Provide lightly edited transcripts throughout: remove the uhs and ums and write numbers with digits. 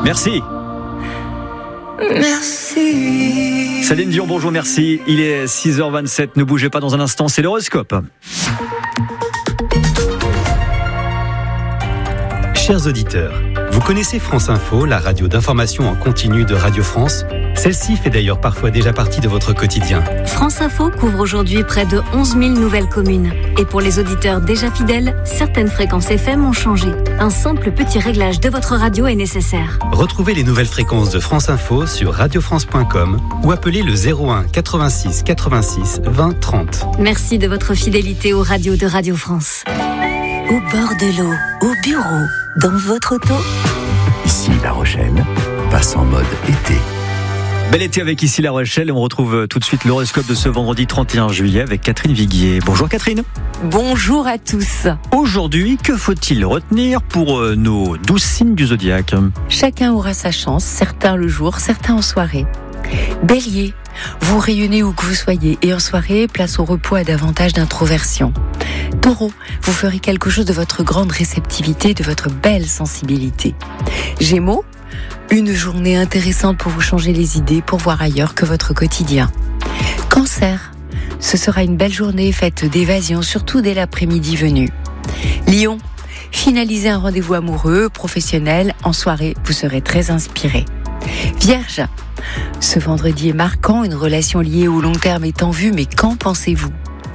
Merci. Merci. Céline Dion, bonjour, merci. Il est 6h27, ne bougez pas dans un instant, c'est l'horoscope. Chers auditeurs, vous connaissez France Info, la radio d'information en continu de Radio France ? Celle-ci fait d'ailleurs parfois déjà partie de votre quotidien. France Info couvre aujourd'hui près de 11 000 nouvelles communes. Et pour les auditeurs déjà fidèles, certaines fréquences FM ont changé. Un simple petit réglage de votre radio est nécessaire. Retrouvez les nouvelles fréquences de France Info sur radiofrance.com ou appelez le 01 86 86 20 30. Merci de votre fidélité aux radios de Radio France. Au bord de l'eau, au bureau, dans votre auto. Ici La Rochelle, passe en mode été. Bel été avec Ici La Rochelle et on retrouve tout de suite l'horoscope de ce vendredi 31 juillet avec Catherine Viguier. Bonjour Catherine. Bonjour à tous. Aujourd'hui, que faut-il retenir pour nos 12 signes du zodiaque ? Chacun aura sa chance, certains le jour, certains en soirée. Bélier, vous rayonnez où que vous soyez et en soirée, place au repos à davantage d'introversion. Taureau, vous ferez quelque chose de votre grande réceptivité, de votre belle sensibilité. Gémeaux, une journée intéressante pour vous changer les idées, pour voir ailleurs que votre quotidien. Cancer, ce sera une belle journée faite d'évasion, surtout dès l'après-midi venu. Lion, finalisez un rendez-vous amoureux, professionnel, en soirée, vous serez très inspiré. Vierge, ce vendredi est marquant, une relation liée au long terme est en vue, mais qu'en pensez-vous ?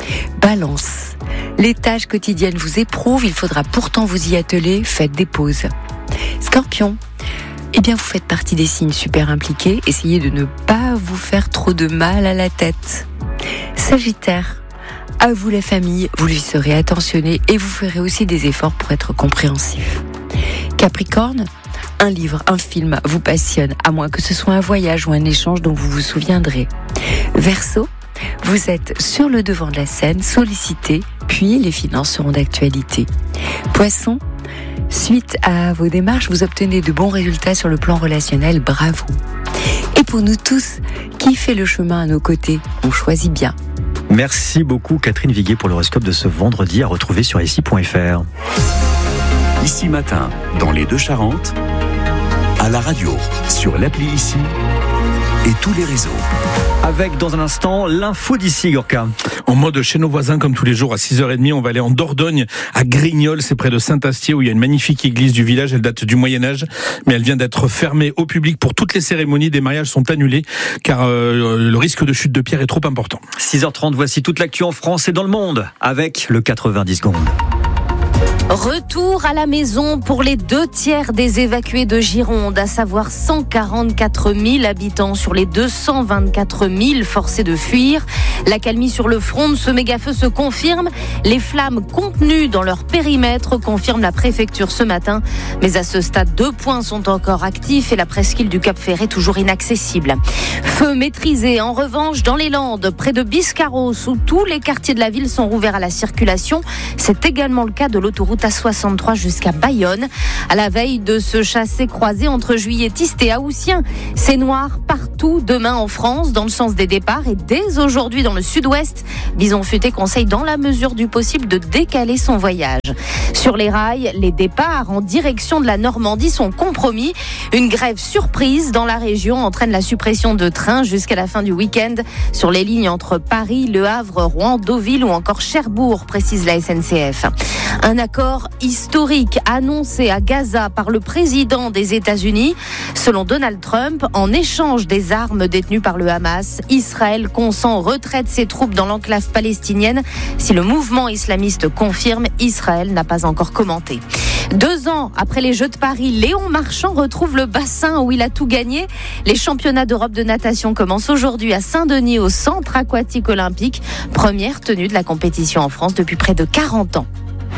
Balance, les tâches quotidiennes vous éprouvent, il faudra pourtant vous y atteler, faites des pauses. Scorpion, eh bien vous faites partie des signes super impliqués, essayez de ne pas vous faire trop de mal à la tête. Sagittaire, à vous la famille, vous lui serez attentionné et vous ferez aussi des efforts pour être compréhensif. Capricorne, un livre, un film vous passionne, à moins que ce soit un voyage ou un échange dont vous vous souviendrez. Verseau, vous êtes sur le devant de la scène, sollicité, puis les finances seront d'actualité. Poisson, suite à vos démarches, vous obtenez de bons résultats sur le plan relationnel, bravo. Et pour nous tous, qui fait le chemin à nos côtés, on choisit bien. Merci beaucoup Catherine Viguier pour l'horoscope de ce vendredi à retrouver sur ici.fr. Ici Matin, dans les Deux-Charentes, à la radio, sur l'appli Ici et tous les réseaux. Avec dans un instant l'info d'ici, Gorka. En mode chez nos voisins, comme tous les jours, à 6h30, on va aller en Dordogne, à Grignol, c'est près de Saint-Astier, où il y a une magnifique église du village. Elle date du Moyen-Âge, mais elle vient d'être fermée au public pour toutes les cérémonies. Des mariages sont annulés, car le risque de chute de pierre est trop important. 6h30, voici toute l'actu en France et dans le monde, avec le 90 secondes. Retour à la maison pour les 2/3 des évacués de Gironde, à savoir 144 000 habitants sur les 224 000 forcés de fuir. L'accalmie sur le front de ce méga-feu se confirme. Les flammes contenues dans leur périmètre confirme la préfecture ce matin. Mais à ce stade, 2 points sont encore actifs et la presqu'île du Cap-Ferret toujours inaccessible. Feu maîtrisé en revanche dans les Landes, près de Biscarrosse, où tous les quartiers de la ville sont rouverts à la circulation. C'est également le cas de l'autoroute A63 jusqu'à Bayonne. À la veille de ce chassé-croisé entre juilletistes et haussiens, c'est noir partout demain en France, dans le sens des départs, et dès aujourd'hui dans le sud-ouest. Bison Futé conseille dans la mesure du possible de décaler son voyage. Sur les rails, les départs en direction de la Normandie sont compromis. Une grève surprise dans la région entraîne la suppression de trains jusqu'à la fin du week-end sur les lignes entre Paris, Le Havre, Rouen, Deauville ou encore Cherbourg, précise la SNCF. Un accord historique annoncé à Gaza par le président des États-Unis. Selon Donald Trump, en échange des armes détenues par le Hamas, Israël consent retraite ses troupes dans l'enclave palestinienne. Si le mouvement islamiste confirme, Israël n'a pas encore commenté. 2 ans après les Jeux de Paris, Léon Marchand retrouve le bassin où il a tout gagné. Les championnats d'Europe de natation commencent aujourd'hui à Saint-Denis au centre aquatique olympique. Première tenue de la compétition en France depuis près de 40 ans.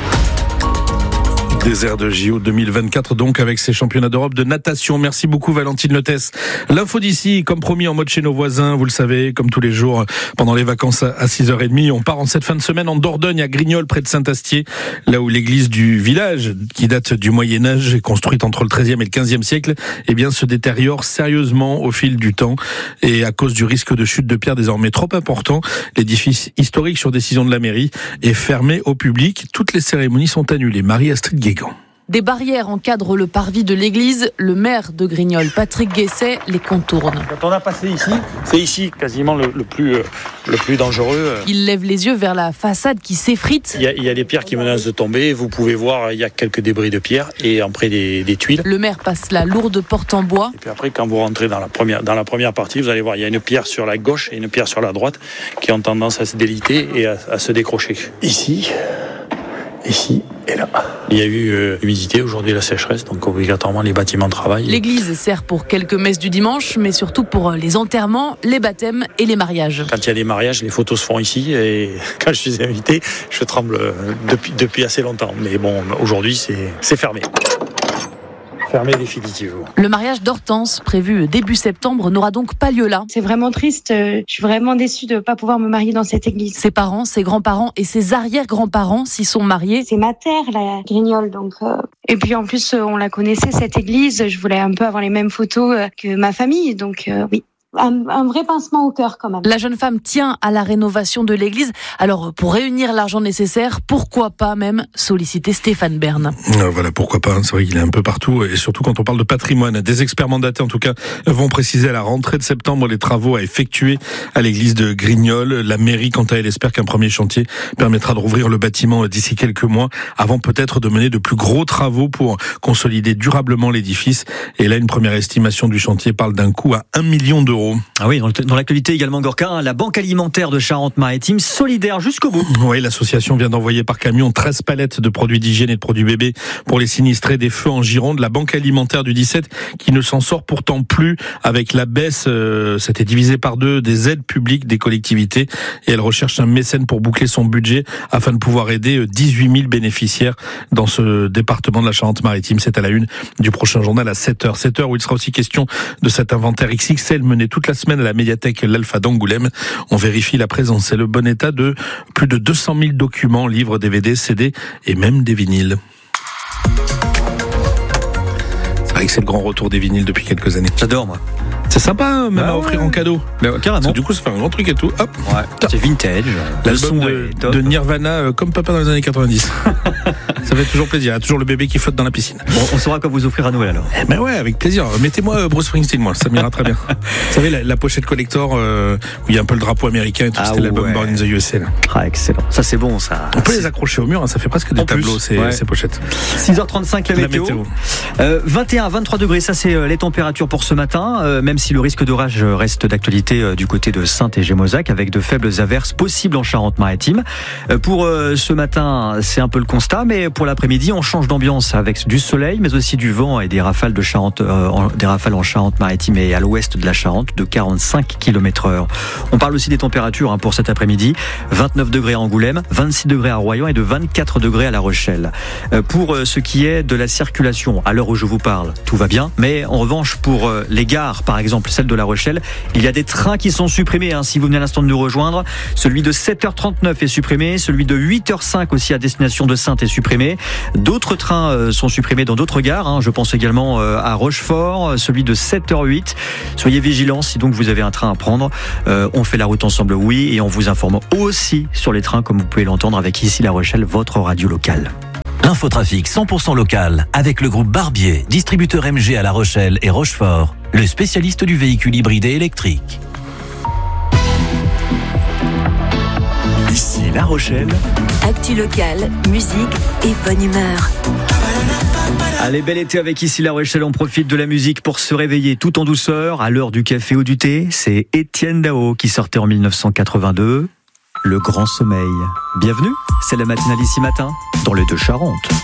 Désert de JO 2024, donc, avec ces championnats d'Europe de natation. Merci beaucoup, Valentine Lettès. L'info d'ici, comme promis, en mode chez nos voisins, vous le savez, comme tous les jours, pendant les vacances à 6h30. On part en cette fin de semaine en Dordogne, à Grignol, près de Saint-Astier, là où l'église du village, qui date du Moyen-Âge, est construite entre le XIIIe et le XVe siècle, eh bien, se détériore sérieusement au fil du temps. Et à cause du risque de chute de pierre désormais trop important, l'édifice historique, sur décision de la mairie, est fermé au public. Toutes les cérémonies sont annulées. Marie-Astrid Guégan. Des barrières encadrent le parvis de l'église. Le maire de Grignols, Patrick Guesset, les contourne. Quand on a passé ici, c'est ici quasiment le plus dangereux. Il lève les yeux vers la façade qui s'effrite. Il y a des pierres qui menacent de tomber. Vous pouvez voir, il y a quelques débris de pierres et après des tuiles. Le maire passe la lourde porte en bois. Et puis après, quand vous rentrez dans la première partie, vous allez voir, il y a une pierre sur la gauche et une pierre sur la droite qui ont tendance à se déliter et à se décrocher. Ici et là. Il y a eu l'humidité, aujourd'hui la sécheresse, donc obligatoirement les bâtiments travaillent. L'église sert pour quelques messes du dimanche, mais surtout pour les enterrements, les baptêmes et les mariages. Quand il y a des mariages, les photos se font ici et quand je suis invité, je tremble depuis assez longtemps. Mais bon, aujourd'hui c'est fermé. Fermé définitivement. Le mariage d'Hortense, prévu début septembre, n'aura donc pas lieu là. C'est vraiment triste. Je suis vraiment déçue de ne pas pouvoir me marier dans cette église. Ses parents, ses grands-parents et ses arrière-grands-parents s'y sont mariés. C'est ma terre, la Grignols, donc. Et puis en plus, on la connaissait cette église. Je voulais un peu avoir les mêmes photos que ma famille, donc oui. Un vrai pincement au cœur quand même. La jeune femme tient à la rénovation de l'église. Alors pour réunir l'argent nécessaire, pourquoi pas même solliciter Stéphane Bern. Voilà, pourquoi pas, c'est vrai qu'il est un peu partout et surtout quand on parle de patrimoine. Des experts mandatés en tout cas vont préciser à la rentrée de septembre les travaux à effectuer à l'église de Grignols. La mairie quant à elle espère qu'un premier chantier permettra de rouvrir le bâtiment d'ici quelques mois avant peut-être de mener de plus gros travaux pour consolider durablement l'édifice. Et là une première estimation du chantier parle d'un coût à 1 million d'euros. Ah oui, dans l'actualité également, Gorka, la Banque alimentaire de Charente-Maritime, solidaire jusqu'au bout. Oui, l'association vient d'envoyer par camion 13 palettes de produits d'hygiène et de produits bébés pour les sinistrés des feux en Gironde. La Banque alimentaire du 17 qui ne s'en sort pourtant plus avec la baisse, c'était divisé par 2 des aides publiques des collectivités et elle recherche un mécène pour boucler son budget afin de pouvoir aider 18 000 bénéficiaires dans ce département de la Charente-Maritime. C'est à la une du prochain journal à 7h. 7h où il sera aussi question de cet inventaire XXL mené toute la semaine à la médiathèque L'Alpha d'Angoulême. On vérifie la présence et le bon état de plus de 200 000 documents, livres, DVD, CD et même des vinyles. C'est vrai que c'est le grand retour des vinyles depuis quelques années. J'adore moi. C'est sympa même à offrir en cadeau. Mais carrément. Du coup ça fait un grand truc et tout. Hop. Ouais, c'est vintage. L'album de Nirvana comme papa dans les années 90. Ça fait toujours plaisir. Il y a toujours le bébé qui flotte dans la piscine. Bon, on saura quoi vous offrir à Noël alors. Ben ouais, avec plaisir. Mettez-moi Bruce Springsteen, moi, ça m'ira très bien. Vous savez, la pochette collector où il y a un peu le drapeau américain et tout, c'était l'album Born in the USA. Là. Ah, excellent. Ça c'est bon, ça. On peut les accrocher au mur, hein, ça fait presque des tableaux ces pochettes. 6h35 la météo. 21 à 23 degrés, ça c'est les températures pour ce matin, même si le risque d'orage reste d'actualité du côté de Saintes et Gémozac avec de faibles averses possibles en Charente-Maritime. Pour ce matin, c'est un peu le constat, mais pour l'après-midi, on change d'ambiance avec du soleil, mais aussi du vent et des rafales des rafales en Charente-Maritime et à l'ouest de la Charente de 45 km/h. On parle aussi des températures pour cet après-midi. 29 degrés à Angoulême, 26 degrés à Royan et de 24 degrés à La Rochelle. Pour ce qui est de la circulation, à l'heure où je vous parle, tout va bien, mais en revanche, pour les gares, par exemple, celle de La Rochelle, il y a des trains qui sont supprimés, si vous venez à l'instant de nous rejoindre. Celui de 7h39 est supprimé, celui de 8h05 aussi à destination de Saintes est supprimé. D'autres trains sont supprimés dans d'autres gares, je pense également à Rochefort, celui de 7h08. Soyez vigilants si donc vous avez un train à prendre. On fait la route ensemble, oui, et on vous informe aussi sur les trains, comme vous pouvez l'entendre avec ici La Rochelle, votre radio locale. L'infotrafic 100% local avec le groupe Barbier, distributeur MG à La Rochelle et Rochefort, le spécialiste du véhicule hybride et électrique. Ici La Rochelle. Actu locale, musique et bonne humeur. Allez, bel été avec ici La Rochelle, on profite de la musique pour se réveiller tout en douceur. À l'heure du café ou du thé, c'est Étienne Dao qui sortait en 1982. Le Grand Sommeil. Bienvenue, c'est la matinale ici matin, dans les Deux Charentes.